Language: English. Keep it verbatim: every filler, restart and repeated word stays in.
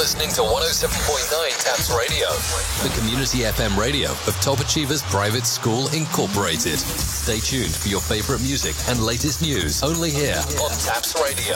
listening to one oh seven point nine Taps Radio, the community F M radio of Top Achievers Private School Incorporated. Stay tuned for your favorite music and latest news only here on Taps Radio.